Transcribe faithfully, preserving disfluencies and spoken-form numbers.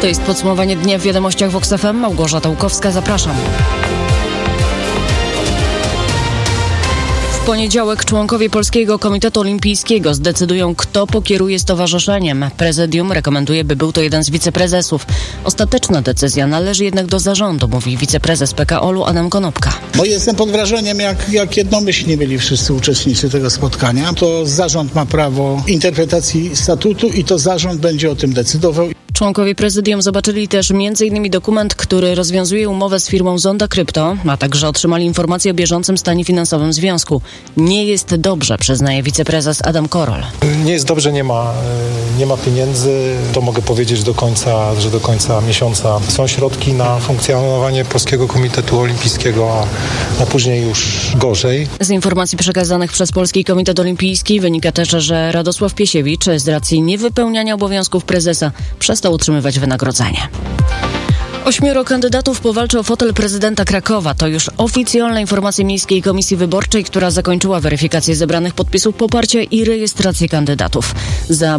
To jest podsumowanie dnia w Wiadomościach Vox F M. Małgorzata Łukowska, zapraszam. W poniedziałek członkowie Polskiego Komitetu Olimpijskiego zdecydują, kto pokieruje stowarzyszeniem. Prezydium rekomenduje, by był to jeden z wiceprezesów. Ostateczna decyzja należy jednak do zarządu, mówi wiceprezes P K O L-u Adam Konopka. No jestem pod wrażeniem, jak, jak jednomyślnie byli wszyscy uczestnicy tego spotkania. To zarząd ma prawo interpretacji statutu i to zarząd będzie o tym decydował. Członkowie prezydium zobaczyli też między innymi dokument, który rozwiązuje umowę z firmą Zonda Krypto, a także otrzymali informacje o bieżącym stanie finansowym związku. Nie jest dobrze, przyznaje wiceprezes Adam Korol. Nie jest dobrze, nie ma, nie ma pieniędzy. To mogę powiedzieć do końca, że do końca miesiąca są środki na funkcjonowanie Polskiego Komitetu Olimpijskiego, a, a później już gorzej. Z informacji przekazanych przez Polski Komitet Olimpijski wynika też, że Radosław Piesiewicz z racji niewypełniania obowiązków prezesa przestał utrzymywać wynagrodzenie. Ośmioro kandydatów powalczy o fotel prezydenta Krakowa. To już oficjalne informacje Miejskiej Komisji Wyborczej, która zakończyła weryfikację zebranych podpisów poparcia i rejestrację kandydatów. Za